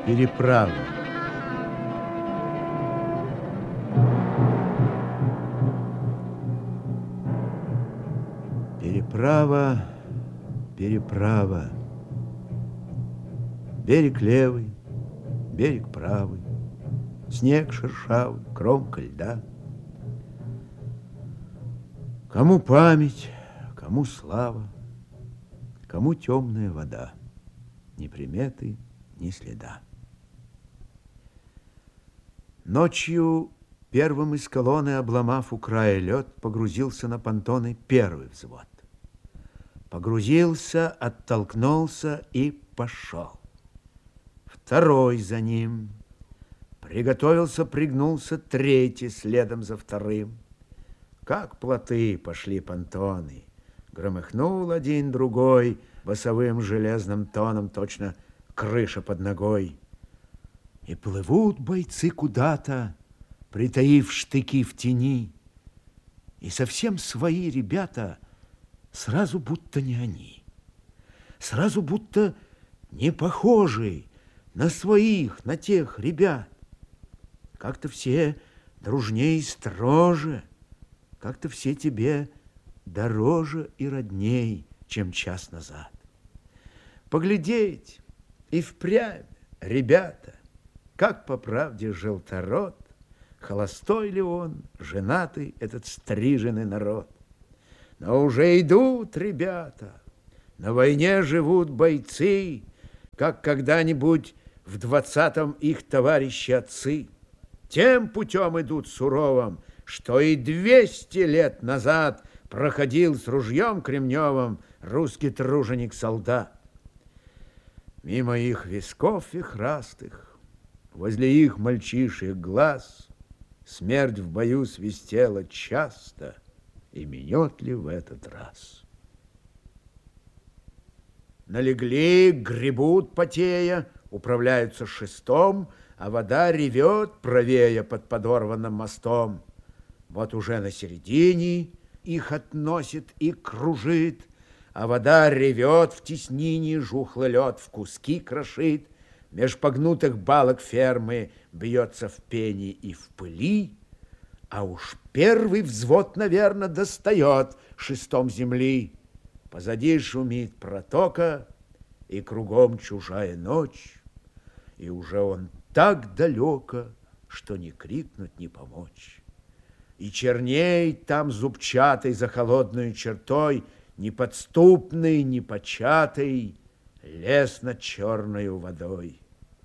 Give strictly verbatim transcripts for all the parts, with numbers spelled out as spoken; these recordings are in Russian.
Переправа. Переправа, переправа. Берег левый, берег правый, снег шершавый, кромка льда. Кому память, кому слава, кому темная вода, ни приметы, ни следа. Ночью первым из колонны, обломав у края лед, погрузился на понтоны первый взвод. Погрузился, оттолкнулся и пошел. Второй за ним. Приготовился, пригнулся третий следом за вторым. Как плоты пошли понтоны. Громыхнул один другой басовым железным тоном, точно крыша под ногой. И плывут бойцы куда-то, притаив штыки в тени. И совсем свои ребята сразу будто не они. Сразу будто не похожи на своих, на тех ребят. Как-то все дружнее и строже, как-то все тебе дороже и родней, чем час назад. Поглядеть и впрямь, ребята, как по правде желторот, холостой ли он, женатый этот стриженный народ. Но уже идут ребята, на войне живут бойцы, как когда-нибудь в двадцатом их товарищи отцы. Тем путем идут суровым, что и двести лет назад проходил с ружьем кремневым русский труженик-солдат. Мимо их висков вихрастых, возле их мальчишек глаз, смерть в бою свистела часто, и минет ли в этот раз? Налегли, гребут потея, управляются шестом, а вода ревет правее под подорванным мостом. Вот уже на середине их относит и кружит, а вода ревет в теснине, жухлый лед в куски крошит, меж погнутых балок фермы бьется в пене и в пыли, а уж первый взвод, наверное, достает шестом земли. Позади шумит протока, и кругом чужая ночь, и уже он так далеко, что не крикнуть, не помочь. И черней там зубчатой за холодной чертой, неподступный, непочатый, лес над черною водой.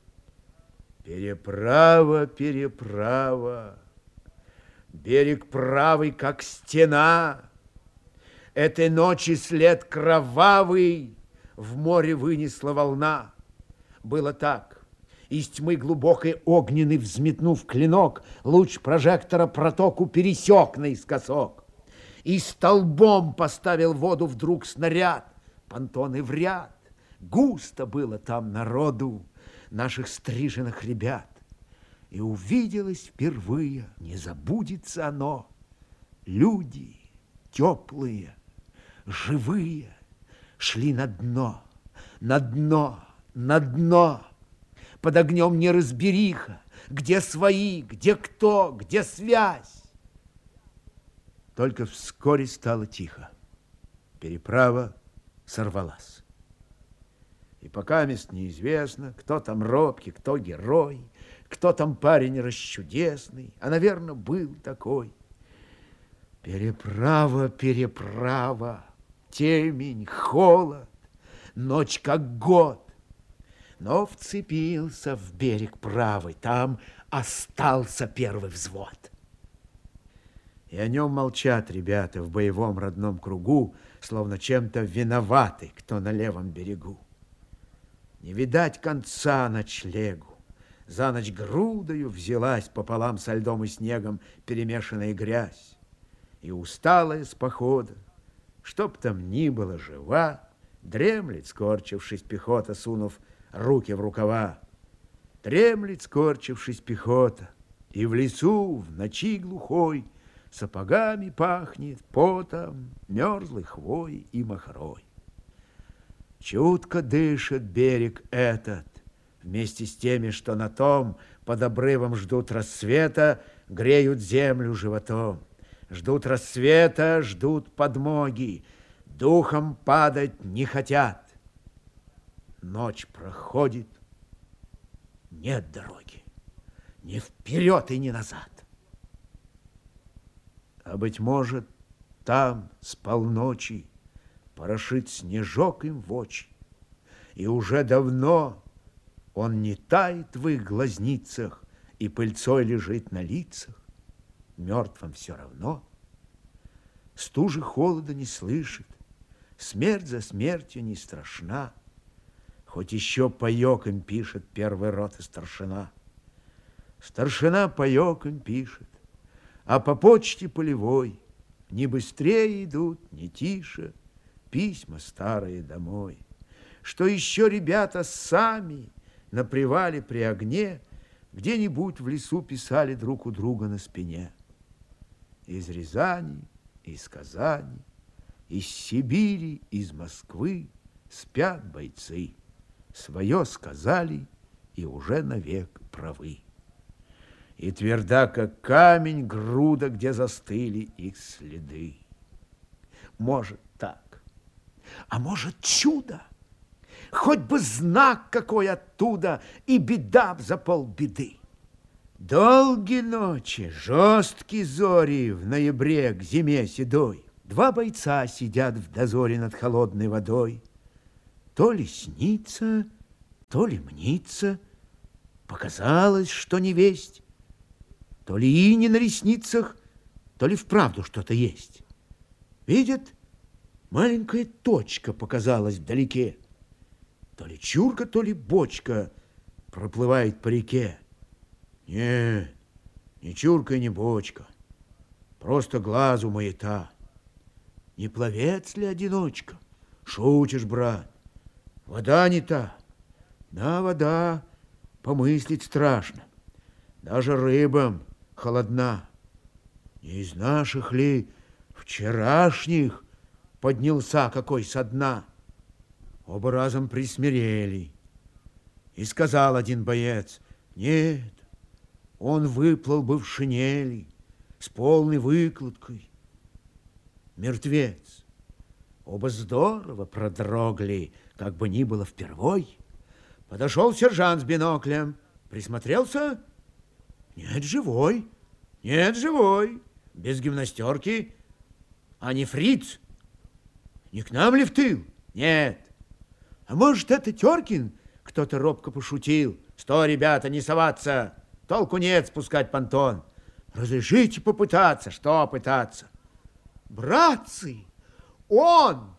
Переправа, переправа, берег правый, как стена. Этой ночи след кровавый в море вынесла волна. Было так. Из тьмы глубокой огненный, взметнув клинок, луч прожектора протоку пересек наискосок. И столбом поставил воду вдруг снаряд. Понтоны в ряд. Густо было там народу, наших стриженных ребят. И увиделось впервые, не забудется оно, люди теплые, живые, шли на дно, на дно, на дно. Под огнем неразбериха, где свои, где кто, где связь. Только вскоре стало тихо. Переправа сорвалась. И пока мест неизвестно, кто там робкий, кто герой, кто там парень расчудесный, а, наверное, был такой. Переправа, переправа, темень, холод, ночь как год. Но вцепился в берег правый, там остался первый взвод. И о нем молчат ребята в боевом родном кругу, словно чем-то виноваты, кто на левом берегу. Не видать конца ночлегу. За ночь грудою взялась пополам со льдом и снегом перемешанная грязь. И усталая с похода, чтоб там ни было жива, дремлет, скорчившись пехота, сунув руки в рукава. Дремлет, скорчившись пехота, и в лесу в ночи глухой сапогами пахнет, потом, мерзлой хвой и махрой. Чутко дышит берег этот, Вместе с теми, что на том под обрывом ждут рассвета, греют землю животом. Ждут рассвета, ждут подмоги, духом падать не хотят. Ночь проходит, нет дороги, ни вперед и ни назад. А, быть может, там с полночи порошит снежок им в очи, и уже давно он не тает в их глазницах и пыльцой лежит на лицах. Мертвым все равно. Стужи холода не слышит, смерть за смертью не страшна, хоть еще паек им пишет первый рот и старшина. Старшина паек им пишет, а по почте полевой ни быстрее идут, ни тише письма старые домой. Что еще ребята сами на привале при огне где-нибудь в лесу писали друг у друга на спине. Из Рязани, из Казани, из Сибири, из Москвы спят бойцы. Свое сказали и уже навек правы. И тверда, как камень, груда, где застыли их следы. Может так, а может чудо, хоть бы знак какой оттуда, и беда б за полбеды. Долгие ночи, жесткие зори в ноябре к зиме седой. Два бойца сидят в дозоре над холодной водой. То ли снится, то ли мнится, показалось, что не весть. То ли ини на ресницах, то ли вправду что-то есть. Видят, маленькая точка показалась вдалеке. То ли чурка, то ли бочка проплывает по реке. Нет, ни чурка, ни бочка, просто глазу маята. Не пловец ли одиночка? Шутишь, брат, вода не та. Да, вода, помыслить страшно, даже рыбам холодна. Не из наших ли вчерашних поднялся какой со дна? Оба разом присмирели. И сказал один боец: нет, он выплыл бы в шинели с полной выкладкой. Мертвец. Оба здорово продрогли, как бы ни было впервой. Подошел сержант с биноклем, присмотрелся. Нет, живой. Нет, живой. Без гимнастерки. А не фриц? Не к нам ли в тыл? Нет. А может, это Теркин? Кто-то робко пошутил. Стой, ребята, не соваться. Толку нет спускать понтон. Разрешите попытаться. Что пытаться? Братцы, он!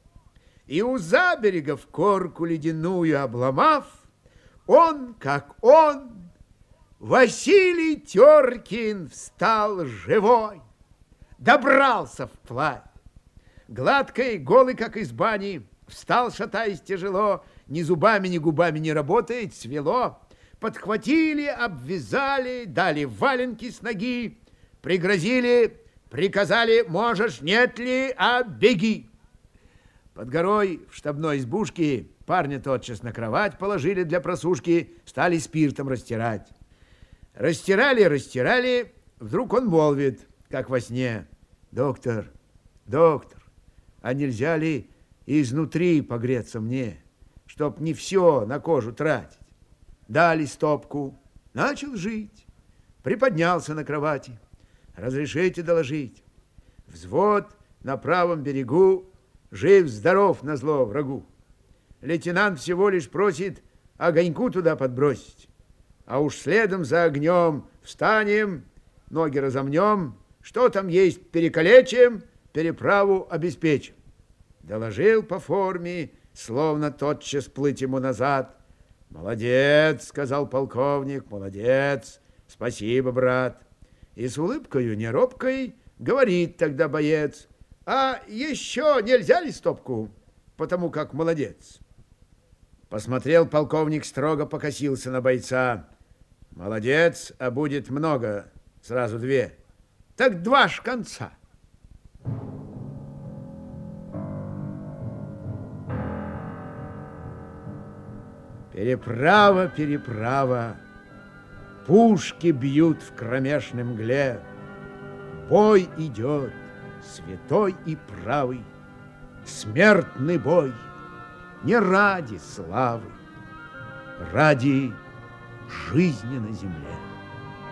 И у заберега в корку ледяную обломав, он, как он, Василий Теркин, встал живой. Добрался вплавь. Гладкой, голый, как из бани, встал, шатаясь тяжело, ни зубами, ни губами не работает, свело. Подхватили, обвязали, дали валенки с ноги, пригрозили, приказали: можешь, нет ли, а беги. Под горой в штабной избушке парня тотчас на кровать положили для просушки, стали спиртом растирать. Растирали, растирали, вдруг он молвит, как во сне: доктор, доктор, а нельзя ли изнутри погреться мне, чтоб не все на кожу тратить? Дали стопку, начал жить, приподнялся на кровати. Разрешите доложить. Взвод на правом берегу жив-здоров назло врагу. Лейтенант всего лишь просит огоньку туда подбросить. А уж следом за огнем встанем, ноги разомнем, что там есть перекалечим, переправу обеспечим. Доложил по форме, словно тотчас плыть ему назад. Молодец, сказал полковник, молодец, спасибо, брат. И с улыбкою неробкой говорит тогда боец: а еще нельзя ли стопку, потому как молодец? Посмотрел полковник строго, покосился на бойца. Молодец, а будет много, сразу две. Так два ж конца. Переправа, переправа, пушки бьют в кромешной мгле. Бой идет, святой и правый, смертный бой, не ради славы, ради жизни на земле.